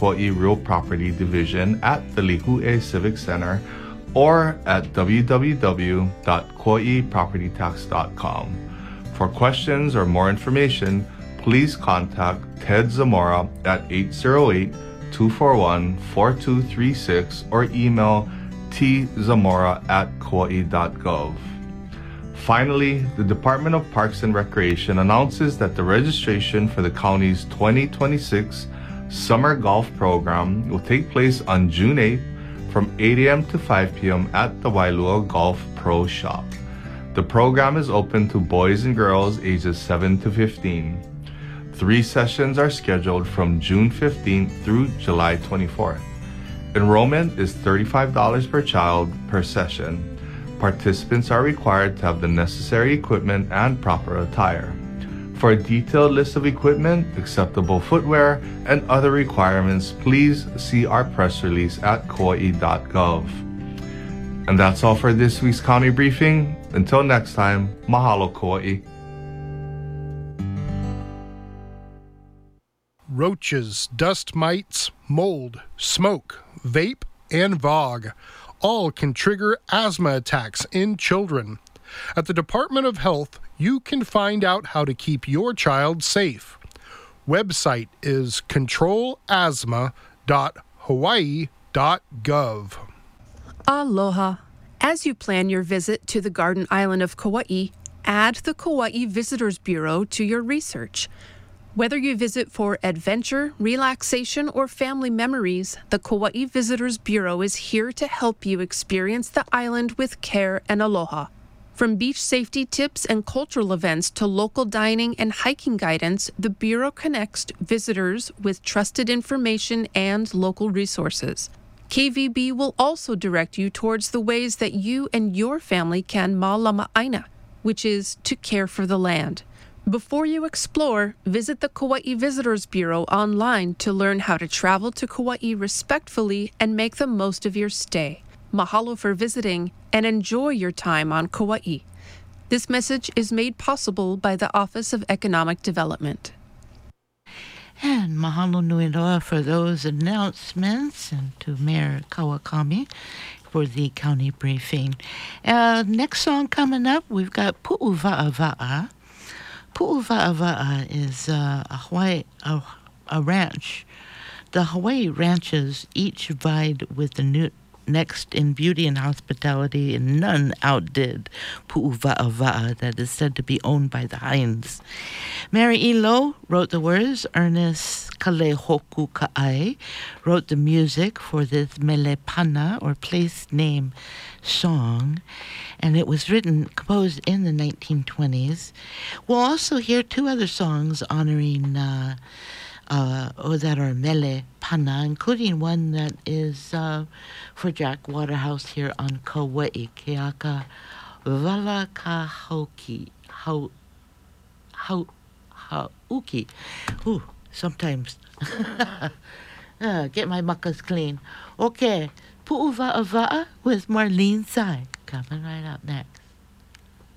Kauai Real Property Division at the Lihue Civic Center or at www.kauaipropertytax.com. For questions or more information, please contact Ted Zamora at 808-241-4236 or email tzamora@kauai.gov. Finally, the Department of Parks and Recreation announces that the registration for the county's 2026 Summer Golf Program will take place on June 8th from 8 a.m. to 5 p.m. at the Wailua Golf Pro Shop. The program is open to boys and girls ages 7 to 15. 3 sessions are scheduled from June 15th through July 24th. Enrollment is $35 per child per session. Participants are required to have the necessary equipment and proper attire. For a detailed list of equipment, acceptable footwear, and other requirements, please see our press release at kauai.gov. And that's all for this week's County Briefing. Until next time, mahalo Kauai. Roaches, dust mites, mold, smoke, vape, and VOG all can trigger asthma attacks in children. At the Department of Health, you can find out how to keep your child safe. Website is controlasthma.hawaii.gov. Aloha. As you plan your visit to the Garden Island of Kauai, add the Kauai Visitors Bureau to your research. Whether you visit for adventure, relaxation, or family memories, the Kauai Visitors Bureau is here to help you experience the island with care and aloha. From beach safety tips and cultural events to local dining and hiking guidance, the Bureau connects visitors with trusted information and local resources. KVB will also direct you towards the ways that you and your family can mālama'aina, which is to care for the land. Before you explore, visit the Kauai Visitors Bureau online to learn how to travel to Kauai respectfully and make the most of your stay. Mahalo for visiting and enjoy your time on Kauai. This message is made possible by the Office of Economic Development. And mahalo nui loa for those announcements and to Mayor Kawakami for the county briefing. Next song coming up, we've got Pu'uva'ava'a. Pu'uva'ava'a is a ranch. The Hawaii ranches each vied with the next in beauty and hospitality, and none outdid Pu'uva'ava'a, that is said to be owned by the Hines. Mary Elo wrote the words. Ernest Kalehoku Ka'ai wrote the music for this Melepana, or place name song, and it was composed in the 1920s. We'll also hear 2 other songs honoring that are mele pana, including one that is for Jack Waterhouse here on Kauai, Keaka Valakahauki, Hauki. Ooh, sometimes. Get my muckas clean. Okay, Pu'uva'ava'a with Marlene Tsai, coming right up next.